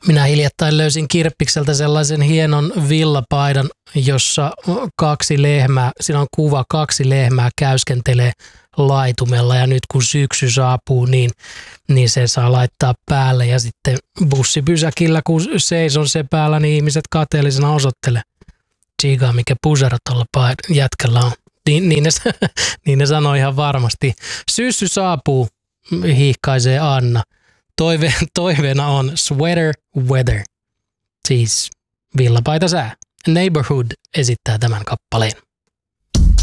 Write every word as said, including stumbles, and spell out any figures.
Minä hiljattain löysin Kirppikseltä sellaisen hienon villapaidan, jossa kaksi lehmää, siinä on kuva, kaksi lehmää käyskentelee laitumella ja nyt kun syksy saapuu, niin, niin se saa laittaa päälle ja sitten bussipysäkillä, kun seison se päällä, niin ihmiset kateellisena osoittelee. Tsiigaa, mikä pusero tuolla jätkällä on. Niin, niin, ne, niin ne sanoi ihan varmasti. Syssy saapuu, hiihkaisee Anna. Toive, toiveena on sweater weather, siis villapaita sää. Neighborhood esittää tämän kappaleen.